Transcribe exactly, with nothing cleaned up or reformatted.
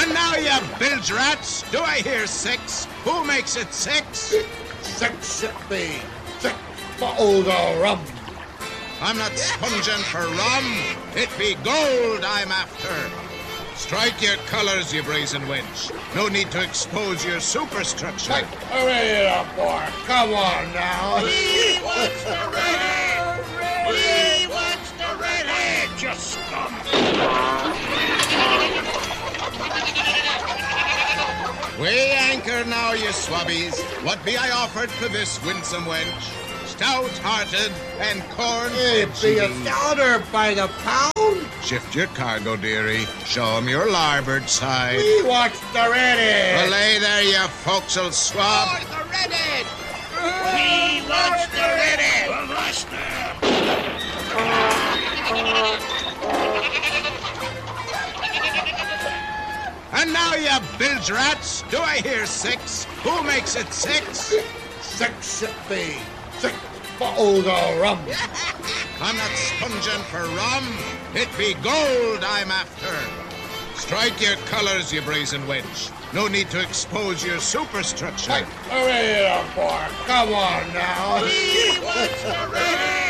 And now, you bilge rats, do I hear six? Who makes it six? Six it be. Six bottles of rum. I'm not sponging for rum. It be gold I'm after. Strike your colours, you brazen wench. No need to expose your superstructure. Hurry it up, boy. Come on now. He wants the redhead! He wants the redhead, you scum! We anchor now, you swabbies. What be I offered for this winsome wench? Stout-hearted and corn. It be a dollar by the pound. Shift your cargo, dearie. Show 'em your larboard side. We watch the redhead. Belay there, you forecastle swab. Oh, the redhead! He wants the redhead! And now, you bilge rats, do I hear six? Who makes it six? Six it be. Six bottles of rum. I'm not sponging for rum. It be gold I'm after. Strike your colours, you brazen wench. No need to expose your superstructure. Hurry it up, boy. Come on now. He wants the redhead!